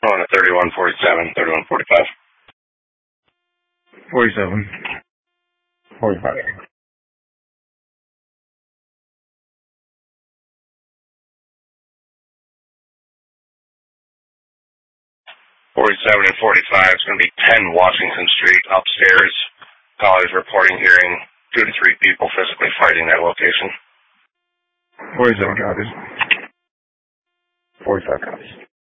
On a 3147, 3145. 47. 45. 47 and 45 is going to be 10 Washington Street upstairs. Call is reporting hearing 2 to 3 people physically fighting that location. 47 copies. 45 copies.